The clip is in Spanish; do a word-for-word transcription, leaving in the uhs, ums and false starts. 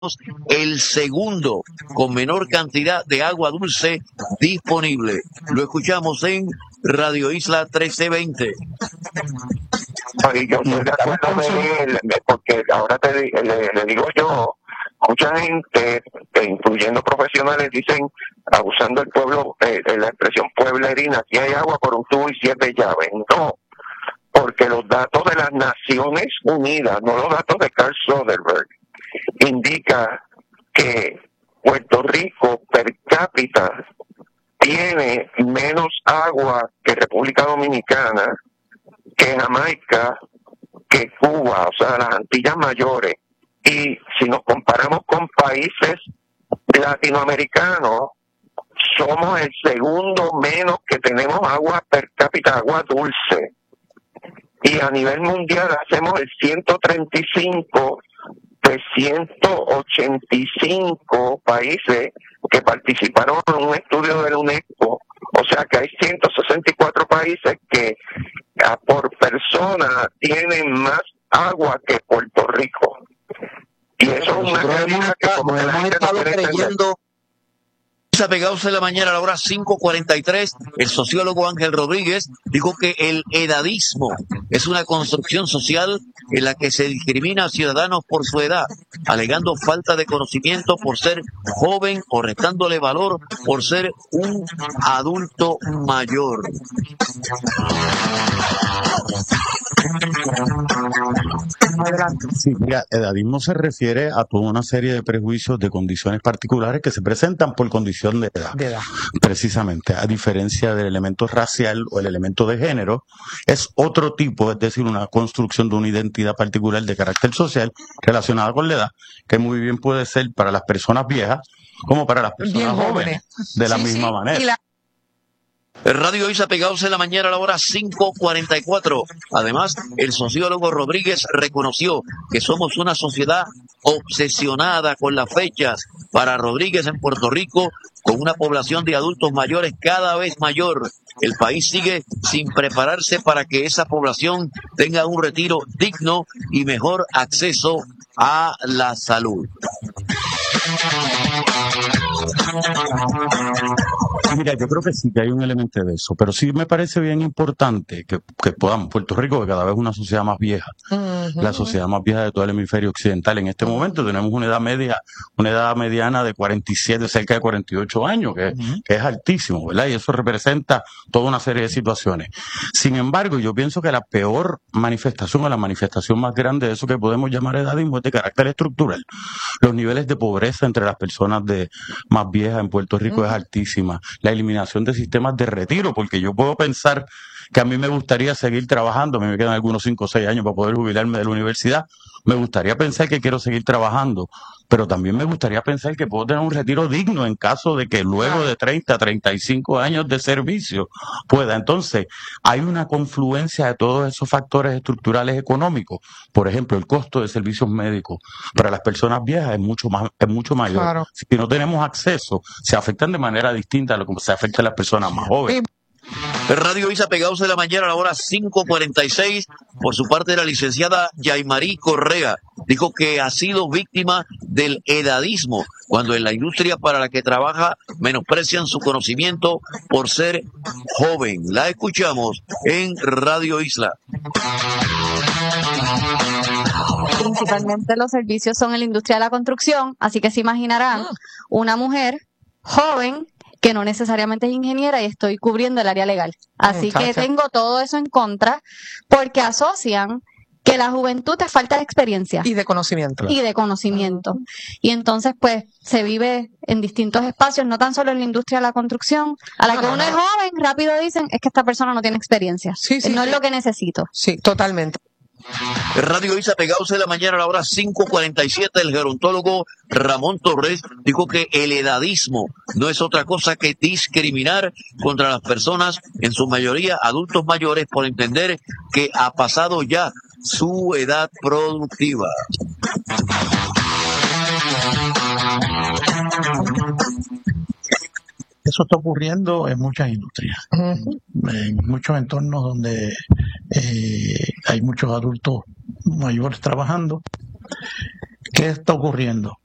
el segundo con menor cantidad de agua dulce disponible. Lo escuchamos en Radio Isla trece veinte. Y yo estoy de acuerdo de él, porque ahora te, le, le digo yo, mucha gente, incluyendo profesionales, dicen, abusando el pueblo, eh, la expresión pueblerina, aquí hay agua por un tubo y siete llaves. No, porque los datos de las Naciones Unidas, no los datos de Carl Soderberg, indica que Puerto Rico per cápita tiene menos agua que República Dominicana, que Jamaica, que Cuba, o sea, las Antillas Mayores. Y si nos comparamos con países latinoamericanos, somos el segundo menos que tenemos agua per cápita, agua dulce. Y a nivel mundial hacemos el ciento treinta y cinco de ciento ochenta y cinco países que participaron en un estudio de la UNESCO. O sea que hay ciento sesenta y cuatro países que a, por persona tienen más agua que Puerto Rico. Y eso es una realidad que como que la gente no quiere entender. Apegados en la mañana a la hora cinco cuarenta y tres, el sociólogo Ángel Rodríguez dijo que el edadismo es una construcción social en la que se discrimina a ciudadanos por su edad, alegando falta de conocimiento por ser joven o restándole valor por ser un adulto mayor. Sí, mira, edadismo se refiere a toda una serie de prejuicios de condiciones particulares que se presentan por condición de edad. de edad. Precisamente, a diferencia del elemento racial o el elemento de género, es otro tipo, es decir, una construcción de una identidad particular de carácter social relacionada con la edad, que muy bien puede ser para las personas viejas como para las personas jóvenes, jóvenes, de la sí, misma sí. manera. La... Radio Isla Pegados en la mañana a la hora cinco cuarenta y cuatro. Además, el sociólogo Rodríguez reconoció que somos una sociedad obsesionada con las fechas. Para Rodríguez, en Puerto Rico, con una población de adultos mayores cada vez mayor, el país sigue sin prepararse para que esa población tenga un retiro digno y mejor acceso a la salud. Mira, yo creo que sí que hay un elemento de eso, pero sí me parece bien importante que, que podamos, Puerto Rico, que cada vez es una sociedad más vieja, uh-huh. la sociedad más vieja de todo el hemisferio occidental. En este momento tenemos una edad media, una edad mediana de cuarenta y siete, cerca de cuarenta y ocho años, que, uh-huh. que es altísimo, ¿verdad? Y eso representa toda una serie de situaciones. Sin embargo, yo pienso que la peor manifestación o la manifestación más grande de eso que podemos llamar edadismo es de carácter estructural. Los niveles de pobreza entre las personas de más viejas en Puerto Rico uh-huh. es altísima. La eliminación de sistemas de retiro, porque yo puedo pensar que a mí me gustaría seguir trabajando, a mí me quedan algunos cinco o seis años para poder jubilarme de la universidad, me gustaría pensar que quiero seguir trabajando, pero también me gustaría pensar que puedo tener un retiro digno en caso de que luego de treinta, treinta y cinco años de servicio pueda. Entonces, hay una confluencia de todos esos factores estructurales económicos. Por ejemplo, el costo de servicios médicos para las personas viejas es mucho más, es mucho mayor. Claro. Si no tenemos acceso, se afectan de manera distinta a lo que se afecta a las personas más jóvenes. Radio Isa Pegados de la mañana a la hora cinco cuarenta y seis. Por su parte, la licenciada Yaimarí Correa dijo que ha sido víctima del edadismo cuando en la industria para la que trabaja menosprecian su conocimiento por ser joven. La escuchamos en Radio Isla. Principalmente los servicios son en la industria de la construcción, así que se imaginarán una mujer joven que no necesariamente es ingeniera y estoy cubriendo el área legal. Así Muchacha. que tengo todo eso en contra porque asocian que la juventud es falta de experiencia. Y de conocimiento. Y de conocimiento. Y entonces, pues, se vive en distintos espacios, no tan solo en la industria de la construcción. A la no, que uno no, es joven, rápido dicen, es que esta persona no tiene experiencia. Sí, sí, no sí. es lo que necesito. Sí, totalmente. Radio Isa Pegados de la mañana a la hora cinco cuarenta y siete, el gerontólogo Ramón Torres dijo que el edadismo no es otra cosa que discriminar contra las personas, en su mayoría adultos mayores, por entender que ha pasado ya su edad productiva. Eso está ocurriendo en muchas industrias, uh-huh. en muchos entornos donde eh, hay muchos adultos mayores trabajando. ¿Qué está ocurriendo?